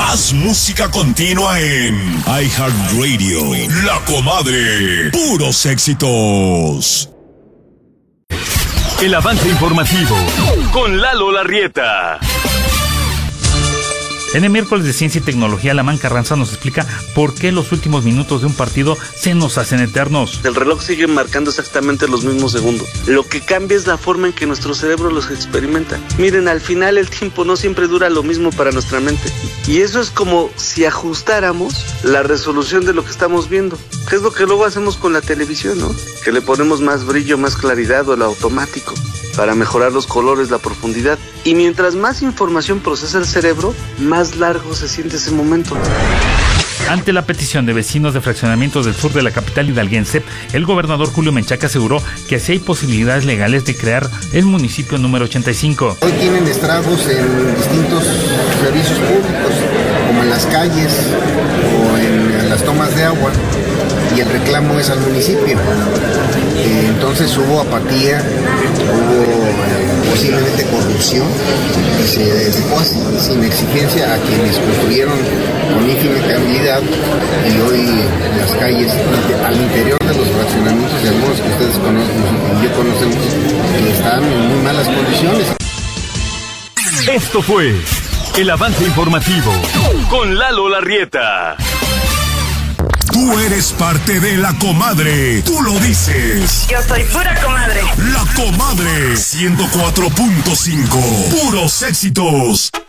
Más música continua en iHeartRadio. La Comadre. Puros éxitos. El avance informativo con Lalo Larrieta. En el miércoles de Ciencia y Tecnología, Alamán Carranza nos explica por qué los últimos minutos de un partido se nos hacen eternos. El reloj sigue marcando exactamente los mismos segundos. Lo que cambia es la forma en que nuestro cerebro los experimenta. Miren, al final el tiempo no siempre dura lo mismo para nuestra mente. Y eso es como si ajustáramos la resolución de lo que estamos viendo. ¿Qué es lo que luego hacemos con la televisión, no? Que le ponemos más brillo, más claridad o el automático para mejorar los colores, la profundidad. Y mientras más información procesa el cerebro, más largo se siente ese momento. Ante la petición de vecinos de fraccionamientos del sur de la capital hidalguense, el gobernador Julio Menchaca aseguró que sí hay posibilidades legales de crear el municipio número 85. Hoy tienen estragos en distintos servicios públicos, como en las calles o en las tomas de agua, y el reclamo es al municipio. Entonces hubo apatía, hubo posiblemente corrupción, y se dejó así, sin exigencia a quienes construyeron con ínfima cantidad, y hoy las calles al interior de los fraccionamientos de algunos que ustedes conocen y yo conocemos, están en muy malas condiciones. Esto fue el avance informativo con Lalo Larrieta. Tú eres parte de La Comadre. Tú lo dices. Yo soy pura comadre. La Comadre 104.5. Puros éxitos.